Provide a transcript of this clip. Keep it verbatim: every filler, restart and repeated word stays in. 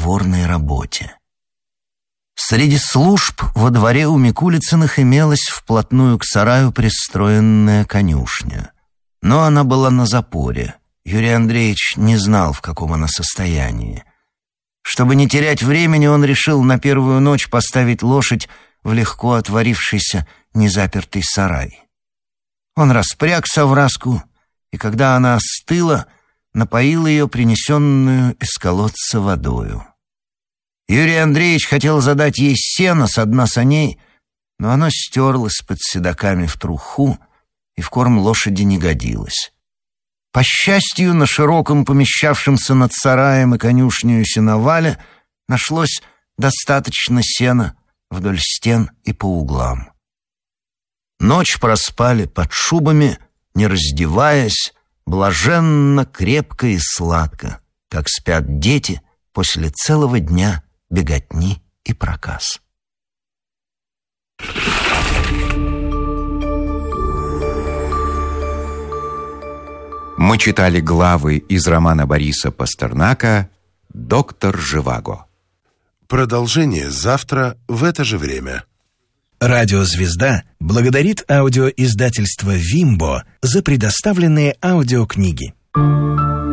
надворной работе. Среди служб во дворе у Микулицыных имелась вплотную к сараю пристроенная конюшня. Но она была на запоре. Юрий Андреевич не знал, в каком она состоянии. Чтобы не терять времени, он решил на первую ночь поставить лошадь в легко отворившийся незапертый сарай. Он распряг совраску, и когда она остыла, напоил ее принесенную из колодца водою. Юрий Андреевич хотел задать ей сено со дна саней, но оно стерлось под седоками в труху и в корм лошади не годилось. По счастью, на широком помещавшемся над сараем и конюшнею сеновале нашлось достаточно сена вдоль стен и по углам. Ночь проспали под шубами, не раздеваясь, блаженно, крепко и сладко, как спят дети после целого дня беготни и проказ. Мы читали главы из романа Бориса Пастернака «Доктор Живаго». Продолжение завтра в это же время. Радиозвезда благодарит аудиоиздательство «Вимбо» за предоставленные аудиокниги.